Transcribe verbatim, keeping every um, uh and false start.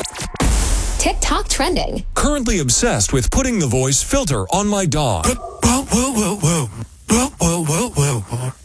TikTok trending. Currently obsessed with putting the voice filter on my dog. Whoa, whoa, whoa, whoa. Whoa, whoa, whoa, whoa.